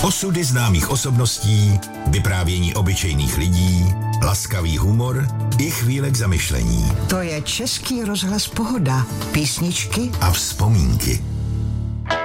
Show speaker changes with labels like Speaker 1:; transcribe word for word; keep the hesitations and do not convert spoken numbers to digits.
Speaker 1: Osudy známých osobností, vyprávění obyčejných lidí, laskavý humor i chvíle k zamyšlení.
Speaker 2: To je Český rozhlas Pohoda. Písničky
Speaker 1: A vzpomínky.